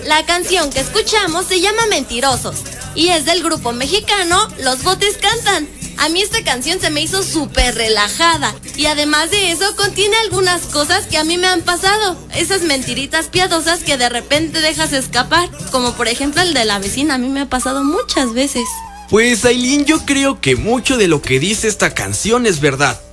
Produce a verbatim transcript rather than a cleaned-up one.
La canción que escuchamos se llama Mentirosos y es del grupo mexicano Los Botes Cantan. A mí esta canción se me hizo súper relajada y además de eso contiene algunas cosas que a mí me han pasado. Esas mentiritas piadosas que de repente dejas escapar, como por ejemplo el de la vecina, a mí me ha pasado muchas veces. Pues Ailín, yo creo que mucho de lo que dice esta canción es verdad.